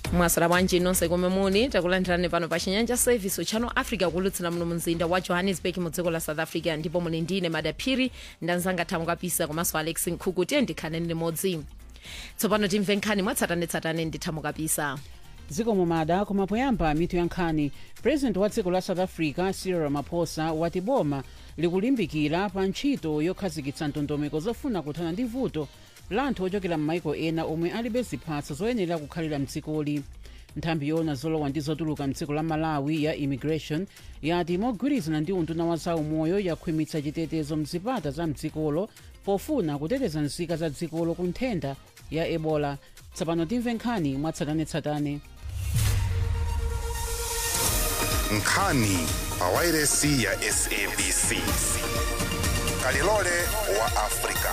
mwasala bwanji nonse komwe muli takulandirani pano pa chinyanja service channel africa kulutsira muno mzinda wa johannesburg mu dziko la south africa ndipo muli ndine madaphiri ndanzanga thamu kapisa komanso alex nkhuku tiye ndikhale limodzi tsopano timve nkhani mwatsatanetsatane ndi thamu kapisa. dziko mumada koma poyamba mitu ya nkhani. president wa dziko la south africa cyril ramaphosa wati boma likulimbikira pa ntchito yokhazikitsa ndondomeko zofuna kuthana ndi vuto la anthu ochokera m'maiko ena omwe alibe ziphatso zoyenera kukhalira mdzikoli. nthambi yoona zolowa ndi zotuluka mdziko la malawi ya immigration yati mogwirizana ndi unduna wa zaumoyo yakhwimitsa chitetezo mzipata za mdzikolo pofuna kuteteza nzika za dzikolo ku nthenda ya ebola. tsopano timve nkhani mwatsatanetsatane. nkhani pa wairesi ya SABC kalilole wa Afrika.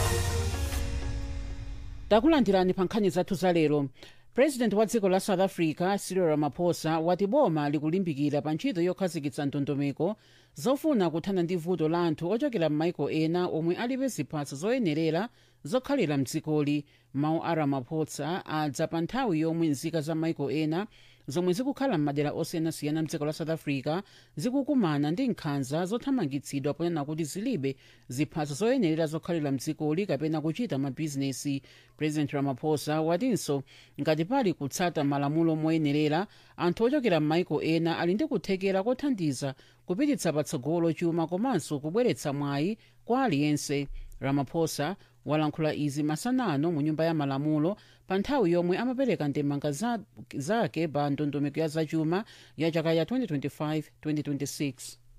takulandirani pa nkhani zathu za lero. president wa dziko la south africa cyril ramaphosa wati boma likulimbikira pa ntchito yokhazikitsa ndondomeko zofuna kuthana ndi vuto la anthu ochokera m'maiko ena omwe alibe ziphatso zoyenerera zokhalira mdzikoli. mawu a ramaphosa adza pa nthawi yomwe nzika za maiko ena zomwe zikukhala m'madera osiyanasiyana mdziko la south africa zikukumana ndi nkhanza zothamangitsidwa ponena kuti zilibe ziphatso zoyenerera zokhalira mdzikoli kapena kuchita mabizinesi. president ramaphosa watinso ngati pali kutsata malamulo moyenerera anthu ochokera m'maiko ena ali ndi kuthekera kothandiza kupititsa patsogolo chuma komanso kubweretsa mwayi kwa aliyense. ramaphosa walankhula izi masanano mu nyumba ya malamulo pa nthawi yomwe amapereka ndemanga zake pa ndondomeko ya zachuma ya chaka ya 2025-2026.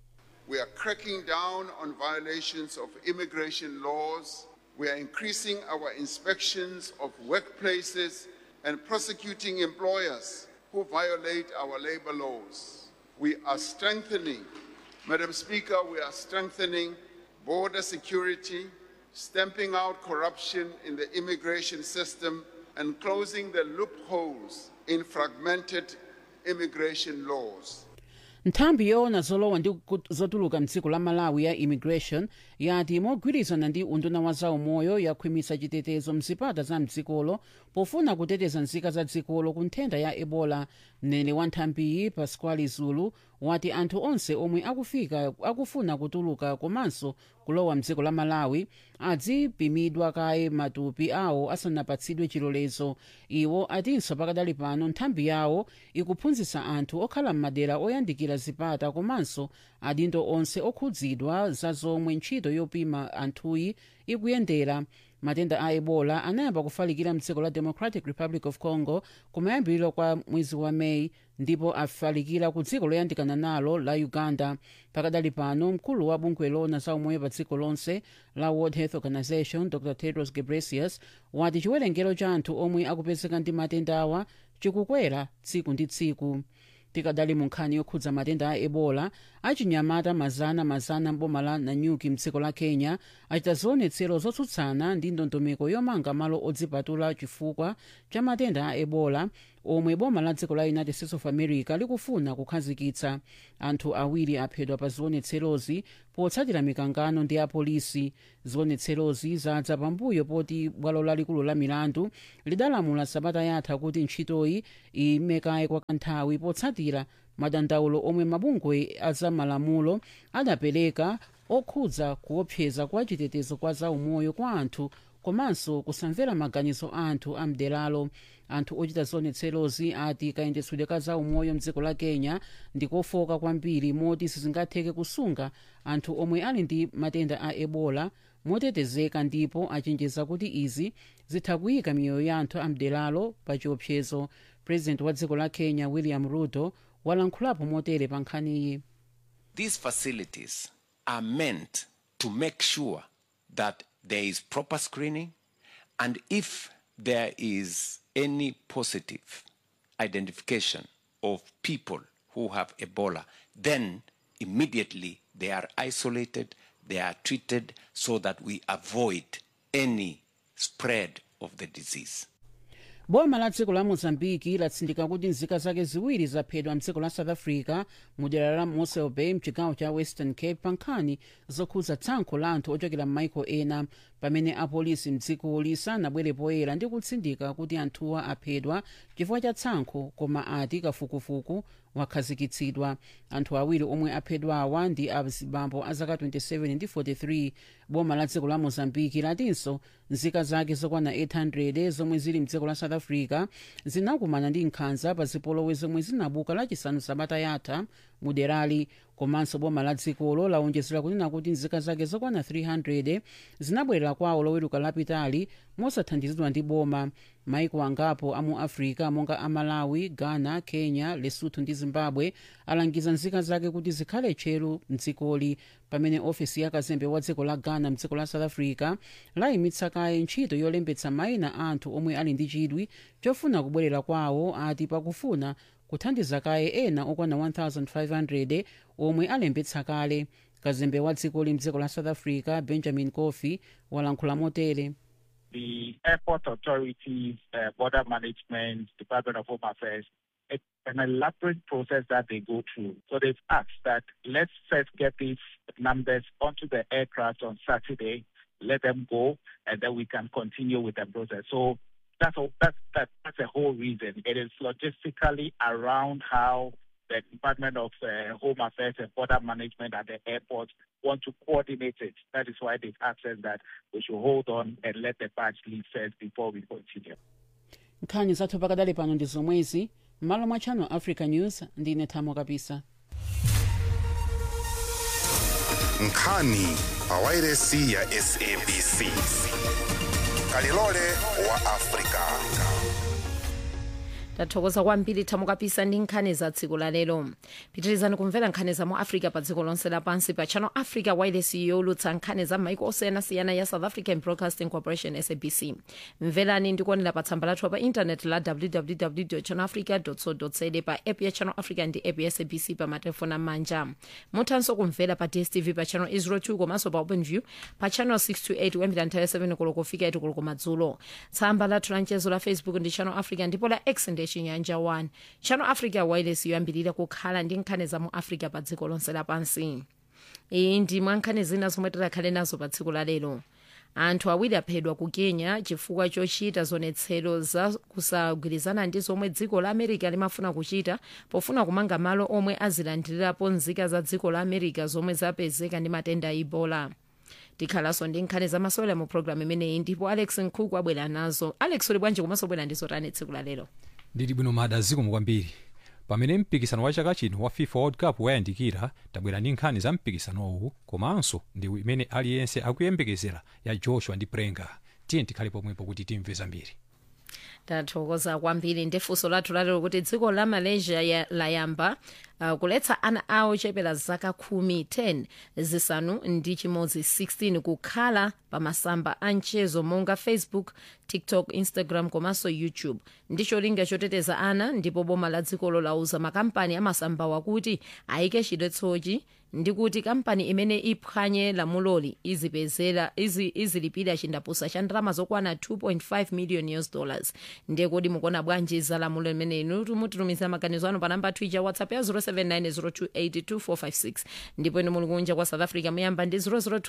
We are cracking down on violations of immigration laws. We are increasing our inspections of workplaces and prosecuting employers who violate our labor laws. We are strengthening, Madam Speaker, we are strengthening border security, stamping out corruption in the immigration system, and closing the loopholes in fragmented immigration laws. nthambi yoona zolowa ndi zotuluka mdziko la malawi ya immigration yati mogwirizana ndi unduna wa zaumoyo yakhwimitsa chitetezo mzipata za mdzikolo pofuna kuteteza nzika za dzikolo ku nthenda ya ebola. mneneri wa nthambiyi pascual zulu wati anthu onse omwe akufuna kutuluka komanso kulowa mdziko la malawi adzipimidwa kaye matupi awo asanapatsidwe chilolezo. iwo atinso pakadali pano nthambi yawo ikuphunzitsa anthu okhala m'madera oyandikira zipata komanso adindo onse okhudzidwa za zomwe ntchito yopima anthuyi ikuyendera. matenda a ebola anayamba kufalikira mdziko la democratic republic of congo kumayambiriro kwa mwezi wa meyi ndipo afalikira ku dziko loyandikana nalo la uganda. pakadali pano mkulu wa bungwe loona za umoyo pa dziko lonse la world health organization dr tedros ghebreyesus wati chiwerengero cha anthu omwe akupezeka ndi matenda awa chikukwera tsiku ndi tsiku. tikadali mu nkhani yokhudza matenda a ebola achinyamata mazana mboma la nanyuki mdziko la kenya achita zionetsero zotsutsana ndi ndondomeko yomanga malo odzipatula chifukwa cha matenda a ebola omwe boma la dziko la united states of america likufuna kukhazikitsa. anthu awiri aphedwa pa zionetserozi potsatira mikangano ndi apolisi. zionetserozi zadza pambuyo poti bwalo lalikulu la milandu lidalamula sabata yatha kuti ntchitoyi imekaye kwa kanthawi potsatira madandaulo omwe mabungwe azamalamulo adapereka okhudza kuopseza kwa chitetezo kwa zaumoyo kwa anthu komanso kusamvera maganizo a anthu amderalo. anthu ochita zionetserozi ati kayendetsedwe ka zaumoyo mdziko la kenya ndikofoka kwambiri moti sizingatheke kusunga anthu omwe ali ndi matenda a ebola motetezeka ndipo achenjeza kuti izi zitha kuyika miyoyo ya anthu amderalo pa chiopsezo. president wa dziko la kenya william ruto walankhulapo motere pa nkhaniyi. These facilities are meant to make sure that there is proper screening, and if there is any positive identification of people who have Ebola, then immediately they are isolated, they are treated so that we avoid any spread of the disease. boma la dziko la mozambiki latsindika kuti nzika zake ziwiri zaphedwa mdziko la south africa mu dera la mossel bay mchigawo cha western cape pa nkhani zokhudza tsankho la anthu ochokera m'maiko ena pamene apolisi mdzikoli sanabwere poyera ndi kutsindika kuti anthuwa aphedwa chifukwa cha tsankho koma ati kafukufuku wakhazikitsidwa. Anthu awiri omwe aphedwa awa ndi azibambo a zaka 27 ndi 43. Boma la dziko la mozambiki latinso nzika zake zokwana 800 zomwe zili mdziko la south africa zinakumana ndi nkhanza pa zipolowe zomwe zinabuka lachisanu sabata yatha mu derali. Komanso boma la dzikolo laonjezera kunena kuti nzika zake zokwana 300 zinabwerera kwawo loweruka lapitali mosathandizidwa ndi boma. Maiko angapo amu africa monga amalawi, ghana, kenya, lesotho ndi zimbabwe alangiza nzika zake kuti zikhale tcheru mdzikoli, pamene ofesi ya kazembe wa dziko la ghana mdziko la south africa layimitsa kaye ntchito yolembetsa mayina a anthu omwe ali ndi chidwi chofuna kubwerera kwawo ati pakufuna kuthandiza kaye ena okwana 1500 omwe alembetsa kale. Kazembe wa dzikoli mdziko la south africa benjamin coffey walankhula motere: The airport authorities, border management, Department of Home Affairs, it's an elaborate process that they go through. So they've asked that let's first get these numbers onto the aircraft on Saturday, let them go, and then we can continue with the process. So that's the whole reason. It is logistically around how the Department of Home Affairs and Border Management at the airport want to coordinate it. That is why they've asked us that we should hold on and let the batch leave first before we continue. Nkhani zathu pakadali pano ndi zomwezi. M'malo mwa Channel Africa News ndine Thamo Kapisa. Nkhani pawairesi ya SABC. Kalilole wa Afrika. Tathokoza kwambiri Thamo Kapisa ndi nkhani za tsiku la lero. Pitirizani kumvera nkhani za mu Africa pa dziko lonse lapansi pa Channel Africa wireless yolutsa nkhani za maiko osiyanasiyana ya South African Broadcasting Corporation SABC. Mverani ndi kuonera pa tsamba lathu pa internet la www.channelafrica.co.za, pa app ya Channel Africa ndi app ya SABC pa matelefoni amanja. Muthanso kumvera pa DSTV pa Channel 02 komanso pa OpenView pa Channel 628 kuyambira nthawi 7 koloko kufika 8 koloko madzulo. Tsamba lathu la mchezo la Facebook ndi Channel Africa ndipo la X ndi Chinyanja 1. Channel Africa wireless yoyambirira kukhala ndi nkhani za mu Africa pa dziko lonse lapansi. Iyi ndi mwa nkhani zina zomwe tikhale nazo pa tsiku la lero. Anthu awiri aphedwa ku Kenya chifukwa chochita zonetsero za kusagwirizana ndi zomwe dziko la America limafuna kuchita pofuna kumanga malo omwe azilandirirapo nzika za dziko la America zomwe zapezeka ndi matenda a Ebola. Tikhalaso ndi nkhani zamasewera mu programu imeneyi ndipo Alex Nkhuku abwera nazo. Alex, uli bwanji komanso bwera ndizo tani tsiku la lero? Ndili bwino mada zikomo kwambiri. Pamene mpikisano wa chaka chino wa FIFA World Cup wayandikira, tabwera ndi nkhani za mpikisanowu komanso ndi imene aliyense akuyembekezera ya Joshua ndi Prenga. Tiye tikhale pomwepo kuti timve zambiri. Tathokoza kwambiri ndi funso lathu lalero kuti dziko la Malaysia layamba kuletsa ana awo ochepera zaka 10 zisanu ndi chimodzi 16 kukhala pa masamba a mchezo monga Facebook, TikTok, Instagram komanso YouTube. Ndicho linga choteteza ana, ndipo boma la dzikolo lauza makampani amasambawa kuti ayike chidetsochi ndi kuti kampani imene iphwanye lamuloli izilipira chindapusa cha ndalama zokwana 2.5 million US dollars. Ndiye kodi mukuona bwanji za lamulo limene inu mutitumiza maganizo anu pa namba Twitter WhatsApp ya 0790282456 ndipo inu muli kunja kwa South Africa muyamba ndi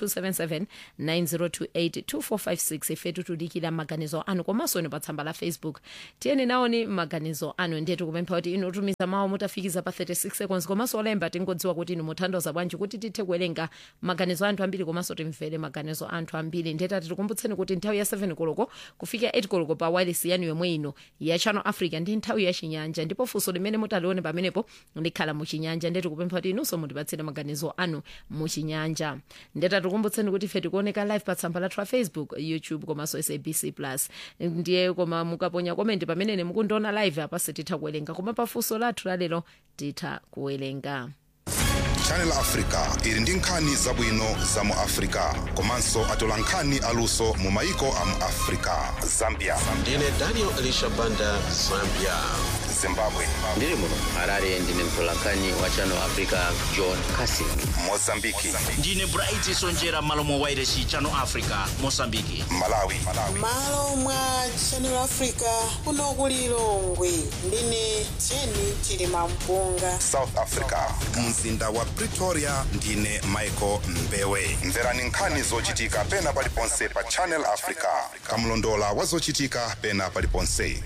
0027790282456. Ifetu tudikira maganizo anu komanso inu pa tsamba la Facebook. Tiyeni naoni maganizo anu, ndiye tikupempha kuti inu tumiza mawu mutafikiza pa 36 seconds komanso olemba tingodziwa kuti inu muthandoza bwanji kuti tithe kuwerenga maganizo anthu ambiri komanso timvere maganizo anthu ambiri. Ndeta tikukumbutseni kuti nthawi ya 7 koloko kufika 8 koloko pa wireless yanu yomwe ino ya Channel Africa ndi nthawi ya chinyanja, ndipo funso limene mutalione pamenepo likhala muchinyanja. Ndeta tikupempha kuti inunso mutipatsire maganizo anu muchinyanja. Ndeta tikukumbutseni kuti ife tikuoneka live pa tsamba lathu la Facebook, YouTube komanso SABC Plus. Ndiye koma mukaponya comment pamene mukundiona live apa sititha kuwerenga, koma pa funso lathu lalero titha kuwerenga. Channel Africa ili ndi nkhani zabwino za mu Africa komanso atola nkhani aluso mu maiko a mu Africa. Zambia ndine Daniel Elisha Banda, Zambia. zimbabwe. Ndiri muno Harare ndine mtolankhani wa Channel Africa John Cassick. Mozambiki. Ndine Bright Sonjera malomo wairesi Channel Africa Mozambiki. Malawi. Malo mwa Channel Africa kuno ku Lilongwe ndine Jenny Chilimampunga. South Africa. Mzinda wa Pretoria ndine Michael Mbewe. Mverani nkhani zochitika pena paliponse pa Channel Africa. Kamlondola wa zochitika pena paliponse.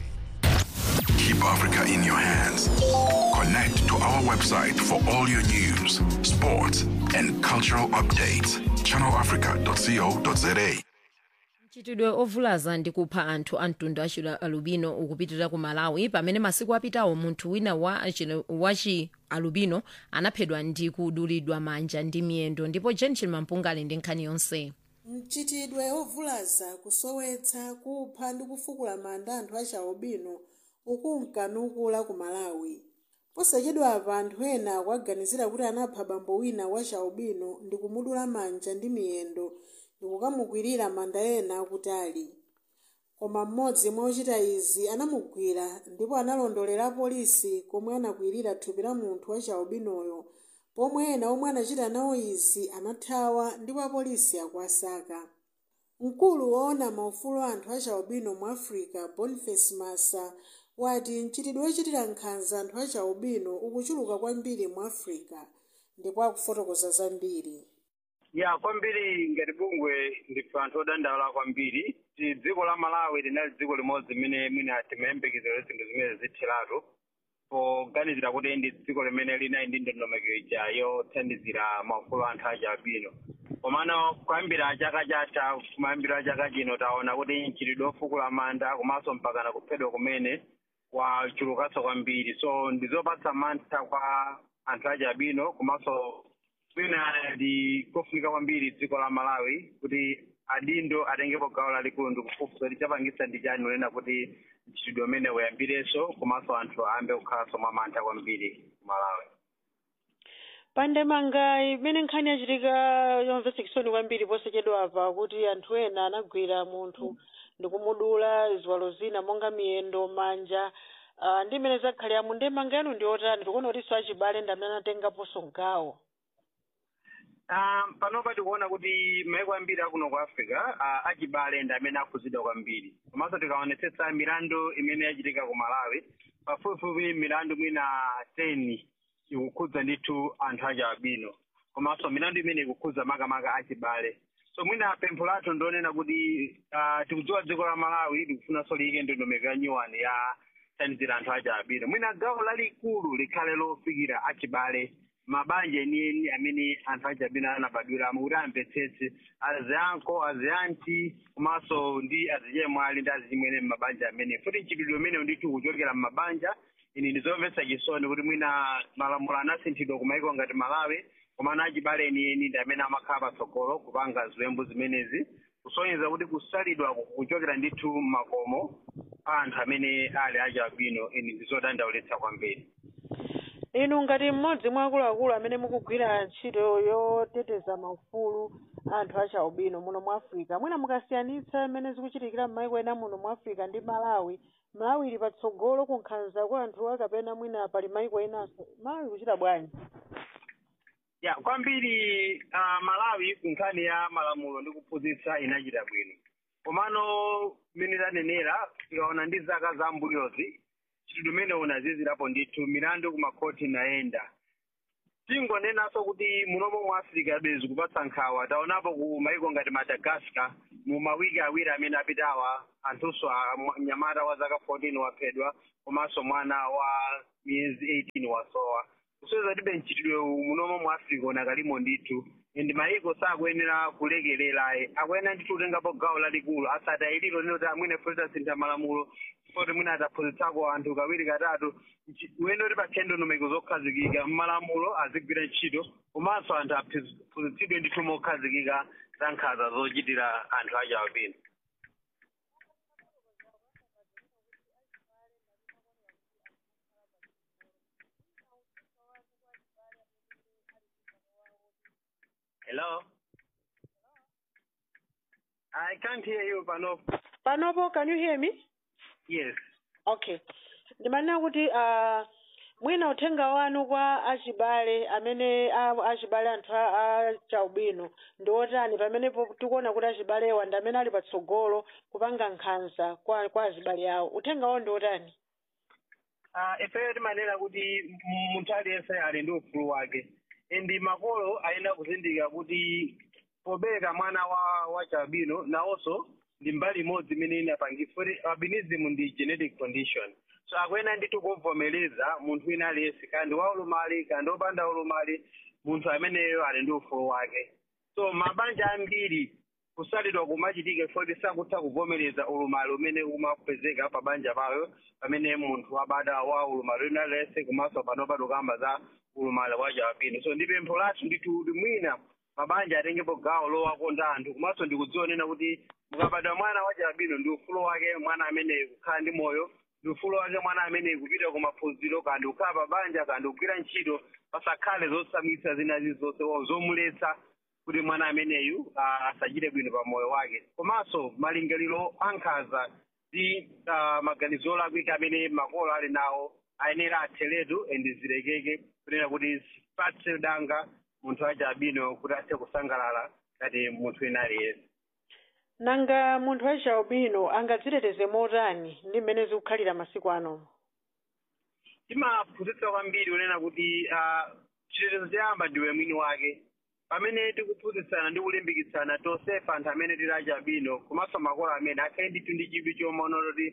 Keep Africa in your hands. Connect to our website for all your news, sports, and cultural updates. channelafrica.co.za. Mchitidwe ovulaza ndi kupha anthu a mtundu wa albino ukupitirira ku Malawi pamene masiku apitawo munthu wina wa albino anaphedwa ndi kudulidwa manja ndi miyendo ndipo Jenny Chilimampunga ali ndi nkhani yonse. Mchitidwe ovulaza, kusowetsa, kupha ndi kufukula manda anthu a albino ukunkanukula ku Malawi. Posachedwa apa anthu ena akuganizira kuti anapha bambo wina wa albino ndi kumudula manja ndi miyendo ndi kukamukwirira manda ena akutali. Koma mmodzi mwa ochita izi anamugwira ndipo analondolera polisi komwe anakwirira thupi la munthu wa albinoyo, pomwe ena omwe anachita nawo izi anathawa ndipo apolisi akuwasaka. Mkulu woona maufulu anthu a albino mu Africa Boniface Massa wati mchitidwe wochitira nkhanza anthu a albino ukuchuluka kwambiri mu Africa ndipo akufotokoza zambiri. Ya kwambiri ngati bungwe ndife anthu odandaula kwambiri. Dziko la Malawi linali dziko limodzi limene mwina timayembekezera zinthu zimene zitheratu poganizira kuti ndi dziko limene linali ndi ndondomeko ija yothandizira maufulu anthu a albino. Komano kuyambira chaka chatha kumayambira chaka chino taona kuti mchitidwe ofukula manda komanso mpakana kuphedwa kumene wachulukanso kwambiri. So ndizopatsa mantha kwa anthu a albino komanso mwina ndi kofunika kwambiri dziko la Malawi kuti adindo atengepo gawo lalikulu ndi kufufuza kuti chapangisa ndi chani unena kuti mchitidwe umene uyambirenso komanso anthu ayambe kukhalanso mwa mantha kwambiri ku Malawi. Pandemanga imene nkhani yachitika yomvetsa chisoni kwambiri posachedwa apa kuti anthu ena anagwira munthu ndi kumudula ziwalo zina monga miyendo, manja ndi imene zakhale amu ndemanga yanu ndi otani tikuona kuti achibale ndi amene anatengaponso gawo. Panopa tikuona kuti maiko ambiri akuno ku Africa achibale ndi amene akhudzidwa kwambiri. Komanso tikaonetsetsa milandu imene yachitika ku Malawi pafupifupi milandu mwina 10 ikukhudza ndithu anthu a albino. Komanso milandu imene ikukhudza makamaka achibale. So mwina pempho lathu ndionena kuti tikudziwa dziko la Malawi likufunanso liyike ndondomeko ya nyuwani ya thandizira anthu a albino. Mwina gawo lalikulu likhale lofikira achibale mabanja enieni amene anthu a albino anabadwiramo kuti amvetsetse azianko azianti komanso ndi azichemwali ndi azichimwene m'mabanja amene futi mchitidwe umene ndithu kuchokera m'mabanja ini ndizomvetsa chisoni kuti mwina malamulo anasinthidwa ku maiko ngati Malawi komano achibale enieni ndi amene amakhala patsogolo kupanga ziwembu zimenezi kusonyeza kuti kusalidwa kuchokera ndithu m'makomo a anthu amene ali a albino ini ndizodandaulitsa kwambiri. Inu ngati mmodzi mwa akuluakulu amene mukugwira ntchito yoteteza maufulu anthu a albino muno mu Africa, mwina mukasiyanitsa amene zikuchitikira m'maiko ena muno mu Africa ndi Malawi. Malawi ili patsogolo ku nkhanza kwa anthu kapena mwina pali maiko enanso. Malawi kuchita bwanji? Ya kwambiri Malawi ku nkhani ya malamulo ndi kuphunzitsa inachita bwino. Komano mene tanenera tikaona ndi zaka za mbuyozi chitidwe umene unazizirapo ndithu milandu ku makhoti naenda. Tingonenanso kuti munomo mu Africa bezi kupatsa nkhawa taonapo ku maiko ngati Madagascar mu mawiki awiri amene apitawa anthunso mnyamata wa zaka 14 waphedwa komanso mwana wa miyezi 18 wasowa. Kusonyeza kuti mchitidwe munomo mu Africa unakalimo ndithu ndi maiko sakuyenera kulekelera akuyenera ndithu kutengapo gawo lalikulu asatayiliro lino kuti amwene fulita sintha malamulo kuti mwina ataphunzitsako anthu kawiri katatu uyene kuti pakhale ndondomeko zokhazikika mmalamulo azigwira ntchito komanso anthu aphunzitsidwe ndithu mokhazikika za nkhanza zochitira anthu a albino. Hello? I can't hear you, Panopo. Panopo, can you hear me? Yes. Okay. ndimanena kuti mwina uthenga wanu kwa achibale amene achibale anthu achaubino ndi otani pamene tikuona kuti achibalewa ndi amene ali patsogolo kupanga nkhanza kwa achibale awo, uthenga wawo ndi otani? Ifeyo timanena kuti munthu aliyense ali ndi ufulu wake, ndi makolo ayenera kuzindikira kuti pobereka mwana wa chabwino nawonso ndi mbali imodzi imene inapangisa kuti albinism ndi genetic condition. So akuyenera ndithu kuvomereza munthu wina aliyense kandi waulumali kandi opanda ulumali, munthu ameneyo ali ndi ufulu wake. So mabanja ambiri kusalidwa kumachitika foti sakutha kuvomereza ulumali umene umapezeka pa banja pawo pamene munthu abada wa ulumali wina aliyense komanso panopatu kamba za ulumali wa chabwino. So ndi pempho lathu ndithu mwina mabanja atengepo gawo lowakonda anthu komanso ndikudzionena kuti mukabadwa mwana wa chabwino ndi ufulu wake mwana ameneyo kukhala ndi moyo, ndi ufulu wake mwana ameneyo kupita ku maphunziro kandi kukhala pa banja kandi kugwira ntchito, pasakhale zosamisa zina zilizonse zomuletsa kuti mwana ameneyu asachite bwino pa moyo wake. Komanso malingaliro ankhanza ndi maganizo olakwika amene makolo ali nawo ayenera atheretu ndi zilekeke kunena kuti sipatse danga munthu wa chabwino kuti athe kusangalala ngati munthu wina aliyense. Nanga munthu wa chabwino angadziteteze motani ndi mmene zikukhalira masiku ano? Timaphunzitsa kwambiri kunena kuti chitetezo choyamba ndiwe mwini wake. Pamene tikuphunzitsana ndi kulimbikitsana tonsefe anthu amene tili achabwino komanso makolo amene akhale ndithu ndi chidwi chomaona kuti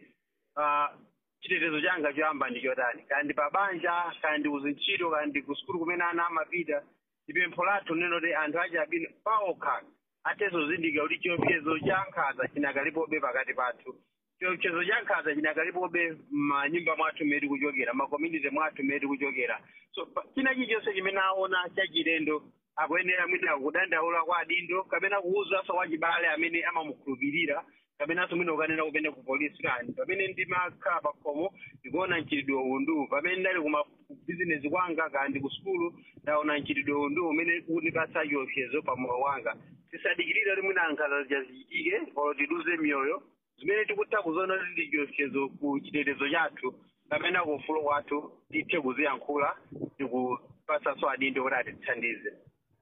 chitetezo changa choyamba ndi chotani, kandi pa banja kandi kuzintchito kandi ku sukulu kumene ana amapita. Ndi pempho lathu neno kuti anthu achabwino paokha ateze kuzindikira kuti chiopsezo cha nkhanza chinakalipobe pakati pathu. Chiopsezo cha nkhanza chinakalipobe m'manyumba mwathu mmene tikuchokera, makomuniti mwathu mmene tikuchokera. So china chilichonse chimene aona chachilendo akuyenera mwina kudandaula kwa adindo kapena kuwuzanso wachibale amene amamukhulupirira kapenanso mwina ukanena kupenda ku polisi kani. Pamene ndimakhala pa khomo ndikuona mchitidwe undu, pamene ndali kuma bizinesi kwanga kandi ku sukulu ndaona mchitidwe undu umene kundipatsa chiopsezo pa moyo wanga. Tisadikirire kuti mwina nkhanza zichitike olo tiduze miyoyo zimene tikutha kuziona kuti ndi chiopsezo ku chitetezo chathu kapena ku ufulu wathu tithe kuziyankhula ndikupatsanso adindo kuti atithandize.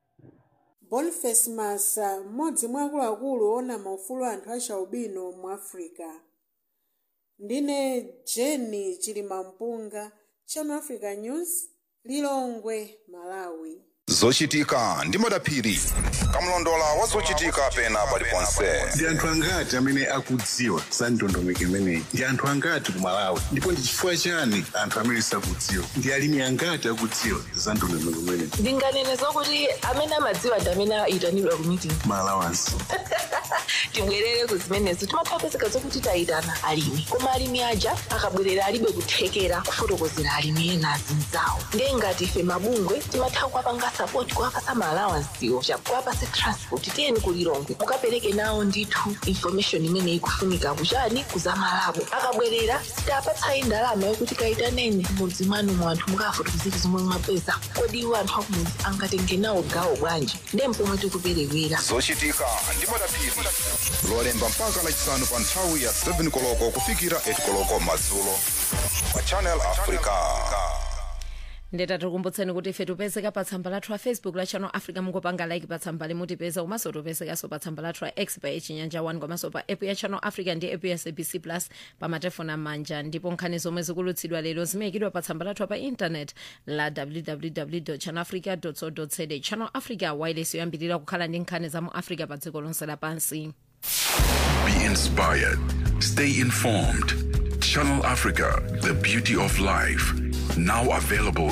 Boniface Massa, mmodzi mwa akuluakulu ona maufulu anthu achaubino mu Africa. Ndine Jenny Chilimampunga, Channel Africa News, Lilongwe, Malawi. Zochitika ndi Madaphiri, kamlondola wa zochitika pena paliponse. Ndi anthu angati amene akudziwa za ndondomeko imeneyi? Ndi anthu angati ku Malawi? Ndipo ndi chifukwa chani anthu amene sakudziwa? Ndi alimi angati akudziwa za ndondomeko imeneyi? Ndinganene zokuti amene amadziwa ndi amene ayitanidwa ku meeting. Malawansi. Tibwerere ku zimenezo timathapezeka zokuti tayitana alimi. Koma alimi aja akabwerera alibe kuthekera kufotokozera alimi ena azinzawo. Ndiye ngati ife mabungwe timatha kuwapanga support kuwapasa maalawansiwo chakuwapasa transport tiyeni ku Lilongwe mukapereke nawo ndithu information imene ikufunika kuchani kuzamalabo. Akabwerera sitapatsa ndalama yokuti kayitaneni mudzi mwanu mwanthu mukafotokozera zomwe mwapeza. Kodi iwo anthu akumudzi angatenge nawo gawo bwanji? Ndiye mpomwe tikuperewera. Zochitika ndi Madaphiri, lolemba mpaka lachisanu pa nthawi ya 7 koloko kufikira 8 koloko madzulo pa Channel Africa. Ndeta tikumbutseni kuti ife tipezeka pa tsamba lathu la Facebook la Channel Africa, mungopanga like pa tsamba limutipeza komanso tipezekanso pa tsamba lathu la X pa Chinyanja 1 komanso pa app ya Channel Africa ndi app ya SABC Plus pa matefoni amanja. Ndipo nkhani zomwe zikulutsidwa lero zimayikidwa pa tsamba lathu pa internet la www.channelafrica.co.za. Channel Africa wireless yoyambirira kukhala ndi nkhani za mu Africa pa dziko lonse lapansi. Be inspired. Stay informed. Channel Africa, the beauty of life. Now available